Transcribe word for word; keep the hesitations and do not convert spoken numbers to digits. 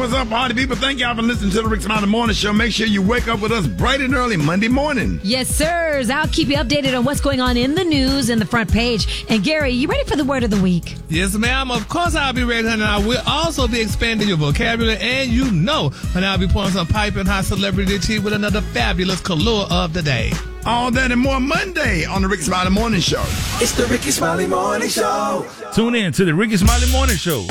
what's up, party people? Thank y'all for listening to the Rick Smiley Morning Show. Make sure you wake up with us bright and early Monday morning. Yes, sirs. I'll keep you updated on what's going on in the news and the front page. And Gary, you ready for the word of the week? Yes, ma'am. Of course I'll be ready, honey. I will also be expanding your vocabulary, and you know, and I'll be pouring some piping hot celebrity tea with another fabulous color of the day. All that and more Monday on the Rick Smiley Morning Show. It's the Ricky Smiley Morning Show. Tune in to the Ricky Smiley Morning Show